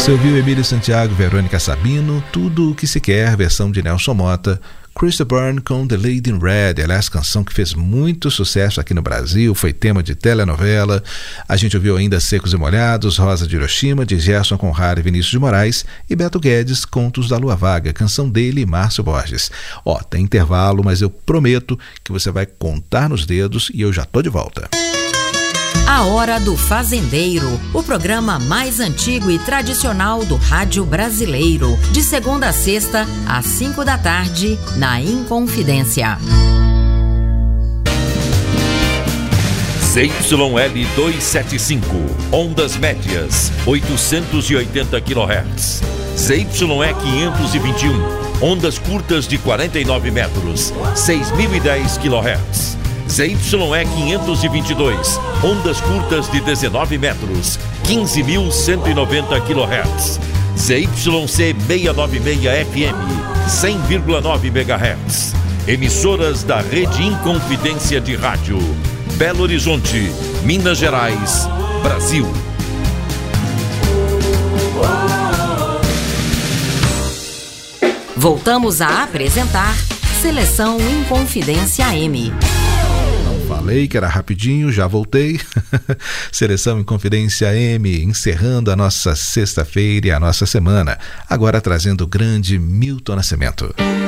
Você ouviu Emílio Santiago, Verônica Sabino, Tudo o que se quer, versão de Nelson Motta, Chris Byrne com The Lady in Red, aliás, canção que fez muito sucesso aqui no Brasil, foi tema de telenovela. A gente ouviu ainda Secos e Molhados, Rosa de Hiroshima, de Gerson Conrad e Vinícius de Moraes, e Beto Guedes, Contos da Lua Vaga, canção dele e Márcio Borges. Tem intervalo, mas eu prometo que você vai contar nos dedos e eu já tô de volta. A Hora do Fazendeiro, o programa mais antigo e tradicional do rádio brasileiro. De segunda a sexta, às 5 da tarde, na Inconfidência. ZYL 275, ondas médias, 880 kHz. ZYE 521, ondas curtas de 49 metros, 6.010 kHz. ZYE 522, ondas curtas de 19 metros, 15.190 kHz. ZYC 696 FM, 100,9 MHz. Emissoras da Rede Inconfidência de Rádio. Belo Horizonte, Minas Gerais, Brasil. Voltamos a apresentar Seleção Inconfidência M. Falei que era rapidinho, já voltei. Seleção Inconfidência M, encerrando a nossa sexta-feira e a nossa semana. Agora trazendo o grande Milton Nascimento.